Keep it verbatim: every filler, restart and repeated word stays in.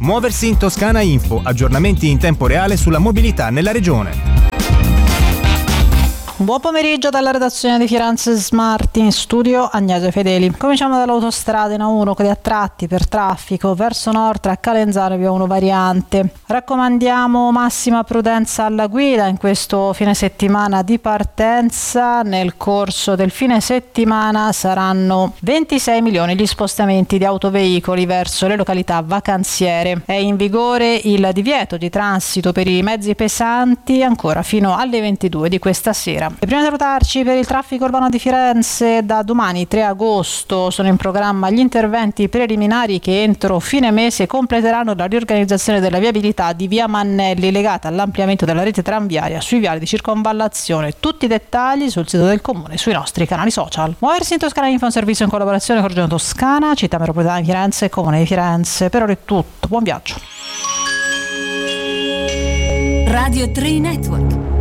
Muoversi in Toscana Info, aggiornamenti in tempo reale sulla mobilità nella regione. Buon pomeriggio dalla redazione di Firenze Smart, in studio Agnese Fedeli. Cominciamo dall'autostrada in A uno con gli attratti per traffico verso nord tra Calenzano e via uno variante. Raccomandiamo massima prudenza alla guida in questo fine settimana di partenza. Nel corso del fine settimana saranno ventisei milioni gli spostamenti di autoveicoli verso le località vacanziere. È in vigore il divieto di transito per i mezzi pesanti ancora fino alle ventidue di questa sera. E prima di salutarci, per il traffico urbano di Firenze, da domani tre agosto sono in programma gli interventi preliminari che entro fine mese completeranno la riorganizzazione della viabilità di via Mannelli legata all'ampliamento della rete tranviaria sui viali di circonvallazione. Tutti i dettagli sul sito del comune e sui nostri canali social. Muoversi in Toscana Info è un servizio in collaborazione con Regione Toscana, Città Metropolitana di Firenze e Comune di Firenze. Per ora è tutto, buon viaggio. Radio tre Network.